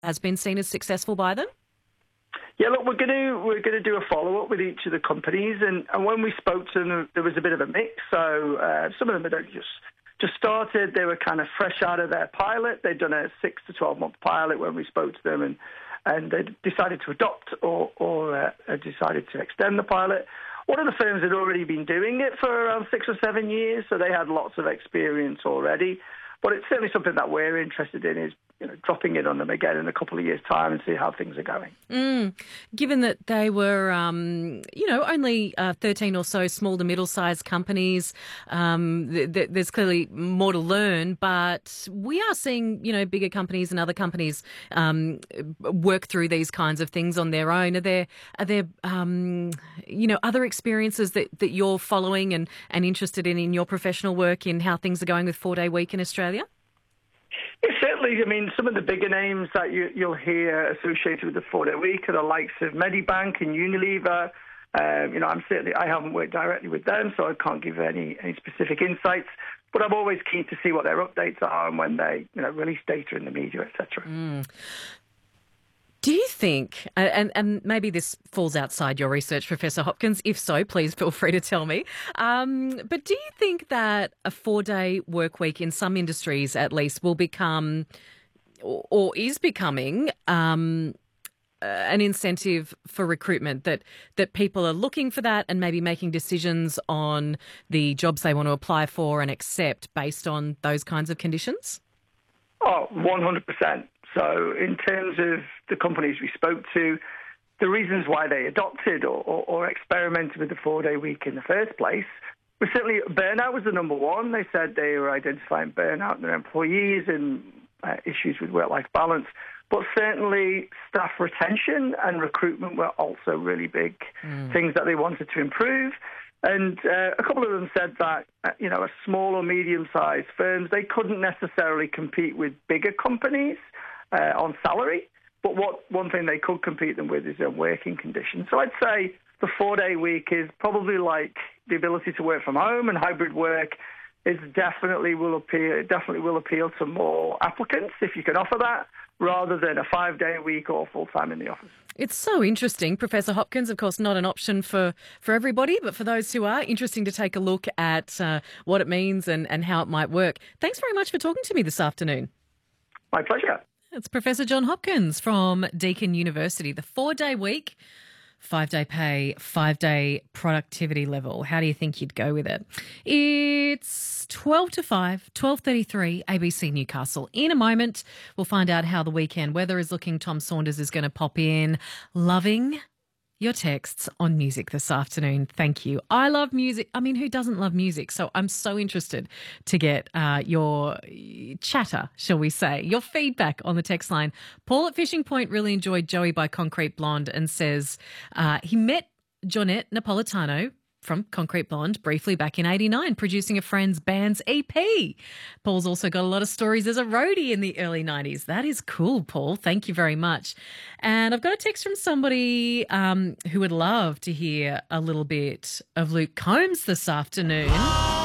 has been seen as successful by them? Yeah, look, we're gonna do a follow up with each of the companies, and when we spoke to them, there was a bit of a mix. So some of them had only just started; they were kind of fresh out of their pilot. They'd done a 6 to 12 month pilot when we spoke to them, and they decided to adopt or decided to extend the pilot. One of the firms had already been doing it for around 6 or 7 years, so they had lots of experience already. But it's certainly something that we're interested in is dropping in on them again in a couple of years' time and see how things are going. Given that they were, only 13 or so small to middle-sized companies, there's clearly more to learn, but we are seeing, bigger companies and other companies work through these kinds of things on their own. Are there other experiences that you're following and interested in your professional work in how things are going with 4-day week in Australia? Yeah, certainly. I mean, some of the bigger names that you'll hear associated with the 4-day week are the likes of Medibank and Unilever. I haven't worked directly with them, so I can't give any specific insights. But I'm always keen to see what their updates are and when they, release data in the media, etc. Do you think, and maybe this falls outside your research, Professor Hopkins, if so, please feel free to tell me, but do you think that a 4-day work week in some industries at least will become or is becoming an incentive for recruitment, that people are looking for that and maybe making decisions on the jobs they want to apply for and accept based on those kinds of conditions? Oh, 100%. So in terms of the companies we spoke to, the reasons why they adopted or experimented with the 4-day week in the first place was certainly burnout was the number one. They said they were identifying burnout in their employees and issues with work-life balance. But certainly staff retention and recruitment were also really big things that they wanted to improve. And a couple of them said that, a small or medium-sized firms, they couldn't necessarily compete with bigger companies on salary. But one thing they could compete them with is their working conditions. So I'd say the 4-day week is probably like the ability to work from home, and hybrid work is definitely will appeal to more applicants if you can offer that, rather than a 5-day week or full-time in the office. It's so interesting, Professor Hopkins. Of course, not an option for everybody, but for those who are, interesting to take a look at what it means and how it might work. Thanks very much for talking to me this afternoon. My pleasure. It's Professor John Hopkins from Deakin University. The 4-day week, 5-day pay, 5-day productivity level. How do you think you'd go with it? It's 12 to 5, 12:33, ABC Newcastle. In a moment, we'll find out how the weekend weather is looking. Tom Saunders is going to pop in. Loving your texts on music this afternoon. Thank you. I love music. I mean, who doesn't love music? So I'm so interested to get your chatter, shall we say, your feedback on the text line. Paul at Fishing Point really enjoyed Joey by Concrete Blonde and says he met Jonette Napolitano from Concrete Blonde briefly back in '89, producing a friend's band's EP. Paul's also got a lot of stories as a roadie in the early '90s. That is cool, Paul. Thank you very much. And I've got a text from somebody who would love to hear a little bit of Luke Combs this afternoon.